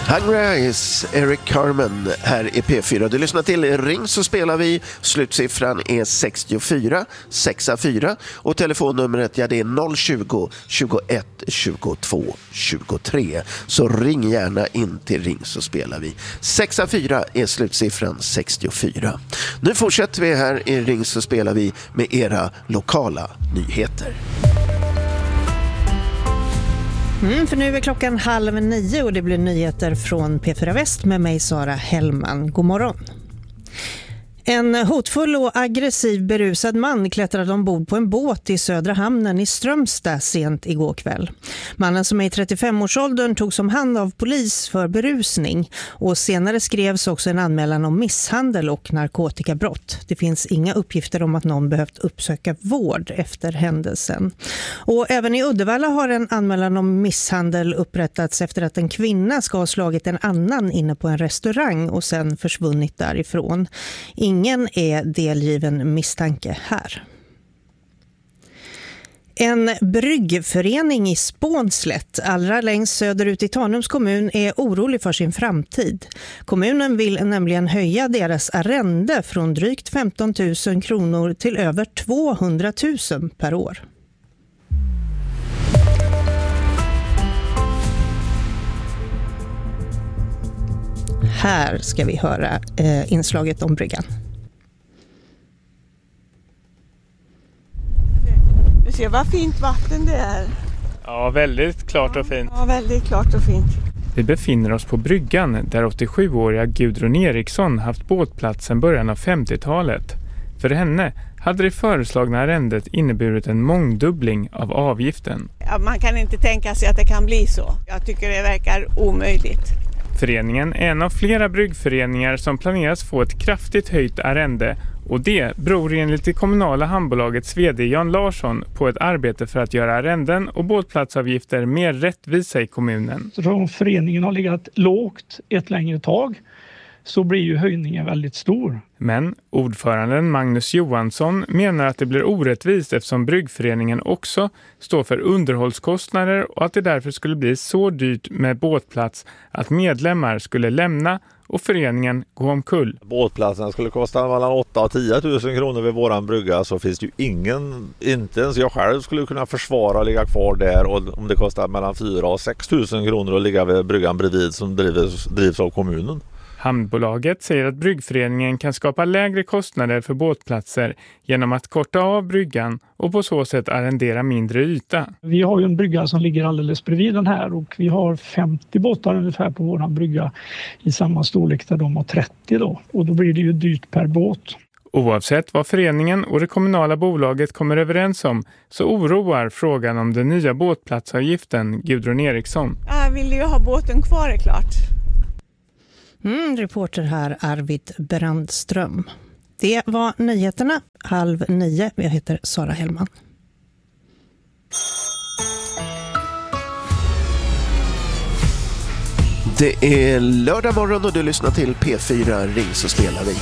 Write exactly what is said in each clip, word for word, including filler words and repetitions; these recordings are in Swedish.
Hungry Eyes, Eric Carmen här i P fyra. Du lyssnar till Ring så spelar vi. Slutsiffran är sextiofyra sextiofyra och telefonnumret, ja, det är noll tjugo, tjugoett, tjugotvå, tjugotre. Så ring gärna in till Ring så spelar vi. sextiofyra är slutsiffran, sextiofyra. Nu fortsätter vi här i Ring så spelar vi med era lokala nyheter. Mm, för nu är klockan halv nio och det blir nyheter från P fyra Väst med mig, Sara Hellman. God morgon. En hotfull och aggressiv berusad man klättrade ombord på en båt i Södra hamnen i Strömstad sent igår kväll. Mannen, som är i trettiofem-årsåldern, togs om hand av polis för berusning och senare skrevs också en anmälan om misshandel och narkotikabrott. Det finns inga uppgifter om att någon behövt uppsöka vård efter händelsen. Och även i Uddevalla har en anmälan om misshandel upprättats efter att en kvinna ska ha slagit en annan inne på en restaurang och sen försvunnit därifrån. Ingen är delgiven misstanke här. En bryggförening i Spånslätt, allra längst söderut i Tanums kommun, är orolig för sin framtid. Kommunen vill nämligen höja deras arrende från drygt femton tusen kronor till över tvåhundra tusen per år. Här ska vi höra eh, inslaget om bryggan. Du ser vad fint vatten det är. Ja, väldigt klart och fint. Ja, väldigt klart och fint. Vi befinner oss på bryggan där åttiosjuåriga Gudrun Eriksson haft båtplats sedan början av femtiotalet. För henne hade det föreslagna arrendet inneburit en mångdubbling av avgiften. Ja, man kan inte tänka sig att det kan bli så. Jag tycker det verkar omöjligt. Föreningen är en av flera bryggföreningar som planeras få ett kraftigt höjt arrende, och det beror enligt det kommunala handbolagets vd Jan Larsson på ett arbete för att göra arrenden och båtplatsavgifter mer rättvisa i kommunen. Så om föreningen har legat lågt ett längre tag så blir ju höjningen väldigt stor. Men ordföranden Magnus Johansson menar att det blir orättvist eftersom bryggföreningen också står för underhållskostnader och att det därför skulle bli så dyrt med båtplats att medlemmar skulle lämna och föreningen gå omkull. Båtplatsen skulle kosta mellan åtta och tio tusen kronor vid våran brygga, så finns det ju ingen, inte ens jag själv skulle kunna försvara att ligga kvar där, och om det kostar mellan fyra och sex tusen kronor att ligga vid bryggan bredvid som drivs, drivs av kommunen. Hamnbolaget säger att bryggföreningen kan skapa lägre kostnader för båtplatser genom att korta av bryggan och på så sätt arrendera mindre yta. Vi har ju en brygga som ligger alldeles bredvid den här och vi har femtio båtar ungefär på våran brygga i samma storlek där de har trettio då. Och då blir det ju dyrt per båt. Oavsett vad föreningen och det kommunala bolaget kommer överens om så oroar frågan om den nya båtplatsavgiften Gudrun Eriksson. Jag vill ju ha båten kvar, är klart. Mm, reporter här Arvid Brandström. Det var nyheterna halv nio. Jag heter Sara Hellman. Det är lördag morgon och du lyssnar till P fyra Ring så spelar vi.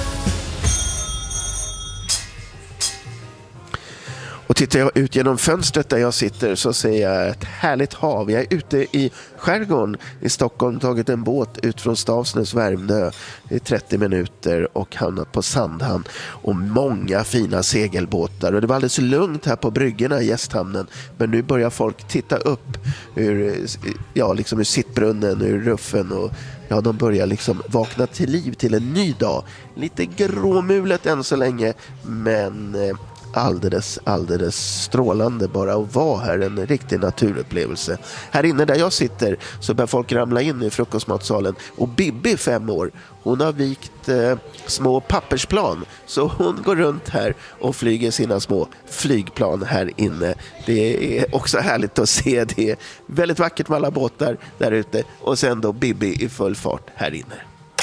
Och tittar jag ut genom fönstret där jag sitter så ser jag ett härligt hav. Jag är ute i skärgården i Stockholm, tagit en båt ut från Stavsnäs Värmdö i trettio minuter och hamnat på Sandhamn. Och många fina segelbåtar. Och det var alldeles lugnt här på bryggorna i gästhamnen. Men nu börjar folk titta upp ur, ja, liksom ur sittbrunnen, ur ruffen, och ja, de börjar liksom vakna till liv till en ny dag. Lite gråmulet än så länge, men alldeles, alldeles strålande bara att vara här. En riktig naturupplevelse. Här inne där jag sitter så börjar folk ramla in i frukostmatsalen. Och Bibi, fem år, hon har vikt eh, små pappersplan. Så hon går runt här och flyger sina små flygplan här inne. Det är också härligt att se. Det är väldigt vackert med alla båtar där ute. Och sen då Bibi i full fart här inne.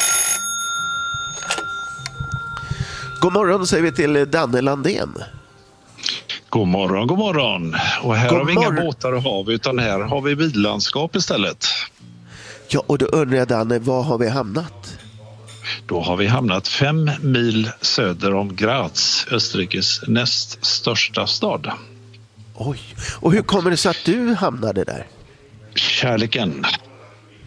God morgon säger vi till Danne Landén. God morgon, god morgon. Och här god har vi morgon. inga båtar och hav, utan här har vi billandskap istället. Ja, och då undrar jag, Danne, var har vi hamnat? Då har vi hamnat fem mil söder om Graz, Österrikes näst största stad. Oj, och hur kommer det sig att du hamnade där? Kärleken.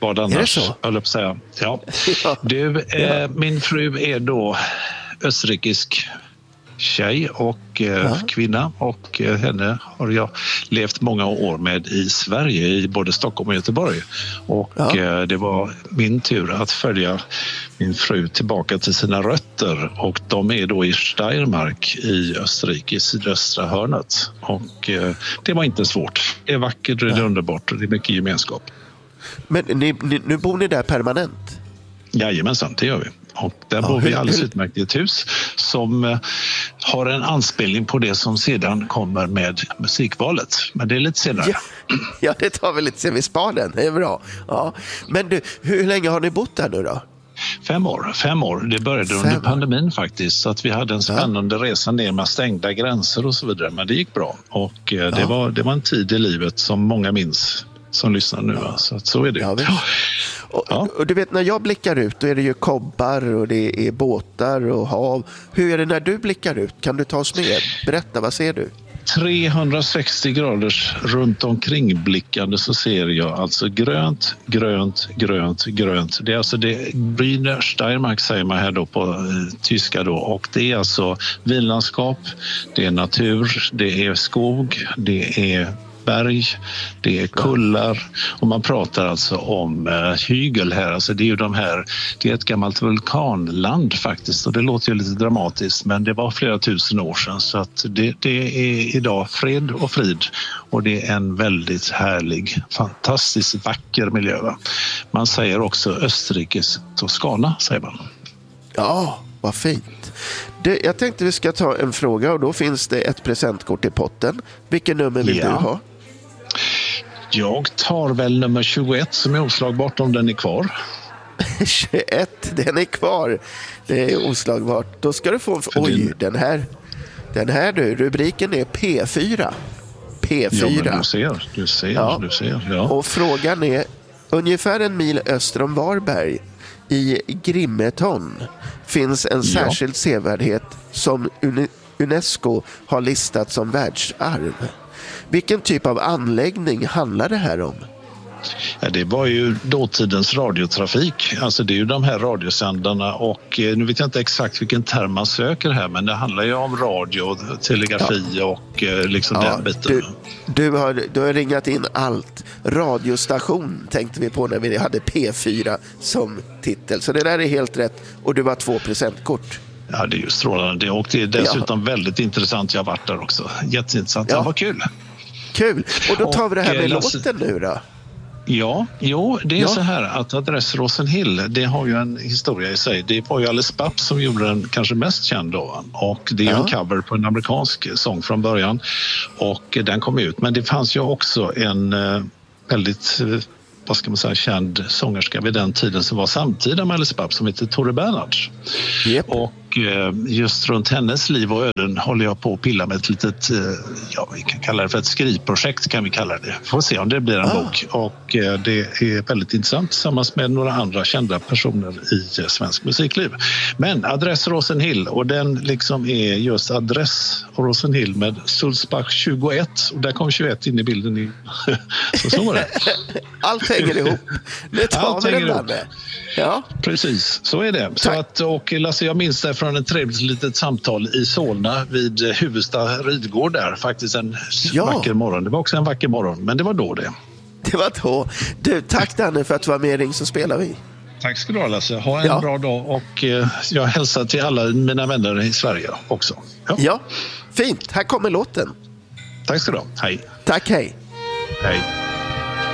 Vad annars? Är det så? Jag höll på att säga. Ja. Ja. Du, eh, min fru är då österrikisk tjej och eh, Ja. kvinna och eh, henne har jag levt många år med i Sverige, i både Stockholm och Göteborg. Och Ja. eh, det var min tur att följa min fru tillbaka till sina rötter och de är då i Steiermark i Österrike, i sydöstra hörnet. Och eh, det var inte svårt. Det är vackert, det är Ja. underbart och det är mycket gemenskap. Men ni, ni, nu bor ni där permanent? Jajamensan, det gör vi. Och där Ja, bor vi hur- alldeles hur- utmärkt i ett hus som eh, har en anspelning på det som sedan kommer med musikvalet. Men det är lite senare. Ja, ja det tar väl lite sen vi spar den. Det är bra. Ja. Men du, hur länge har ni bott där nu då? Fem år. Fem år. Det började Fem under år. pandemin faktiskt. Så att vi hade en spännande resa ner med stängda gränser och så vidare. Men det gick bra. Och eh, det, Ja. var, det var en tid i livet som många minns som lyssnar nu. va. Så att så är det. Ja, visst. Och, Ja. och du vet, när jag blickar ut då är det ju kobbar och det är båtar och hav. Hur är det när du blickar ut? Kan du ta oss med? Berätta, vad ser du? trehundrasextio graders runt omkring blickande så ser jag alltså grönt, grönt, grönt, grönt. Det är alltså det Grüne Steiermark säger man här då på eh, tyska då och det är alltså vinlandskap, det är natur, det är skog, det är berg, det är kullar och man pratar alltså om eh, hygel här, alltså det är ju de här, det är ett gammalt vulkanland faktiskt och det låter ju lite dramatiskt men det var flera tusen år sedan så att det, det är idag fred och frid och det är en väldigt härlig, fantastiskt vacker miljö. Va? Man säger också Österrikes Toscana säger man. Ja, vad fint. Du, jag tänkte vi ska ta en fråga och då finns det ett presentkort i potten. Vilken nummer vill Ja. du ha? Jag tar väl nummer tjugoett som är oslagbart om den är kvar. tjugoett, den är kvar. Det är oslagbart. Då ska du få... För Oj, din- den här. Den här du, rubriken är P fyra. P Ja, fyra. men du ser, du ser, Ja. du ser. Ja. Och frågan är, ungefär en mil öster om Varberg i Grimeton finns en särskild sevärdhet som Uni- UNESCO har listat som världsarv. Vilken typ av anläggning handlar det här om? Ja, det var ju dåtidens radiotrafik. Alltså det är ju de här radiosändarna och eh, nu vet jag inte exakt vilken term man söker här men det handlar ju om radio, telegrafi och eh, liksom den biten. du, du, har, du har ringat in allt. Radiostation tänkte vi på när vi hade P fyra som titel. Så det där är helt rätt och du har två presentkort. Ja, det är ju strålande och det är dessutom väldigt intressant. Jag har varit där också. Jätteintressant. Ja. Ja, vad kul. Kul. Och då tar vi det här Och, med eh, Lasse- låten nu då. Ja, jo, det är Ja. så här att Adress Rosenhill, det har ju en historia i sig. Det var ju Alice Papp som gjorde den kanske mest känd då. Och det är ju Ja. en cover på en amerikansk sång från början. Och den kom ut. Men det fanns ju också en eh, väldigt, eh, vad ska man säga, känd sångerska vid den tiden som var samtida med Alice Papp som heter Tore Bernhards. Yep. Och eh, just runt hennes liv och öden håller jag på att pilla med ett litet, eh, ja vi kan kalla det för ett skrivprojekt kan vi kalla det. Får se om det blir en Ah. bok. Och eh, det är väldigt intressant tillsammans med några andra kända personer i eh, svensk musikliv. Men Adress Rosenhill och den liksom är just Adress Rosenhill med Sulzbach tjugoett och där kom tjugoett in i bilden. I, så så var det. Allt hänger ihop. Nu tar Allt vi den hänger ihop. där. Ja. Precis, så är det. Så Tack. att, och Lasse, jag minns det från ett trevligt litet samtal i Solna vid Huvudsta ridgård där. Faktiskt en Ja. vacker morgon. Det var också en vacker morgon, men det var då det. Det var då. Du, tack Danne för att du var med i Ring så spelar vi. Tack ska du ha Lasse. Ha en Ja. bra dag och eh, jag hälsar till alla mina vänner i Sverige också. Ja. Ja, fint. Här kommer låten. Tack ska du ha. Hej. Tack, hej. Hej.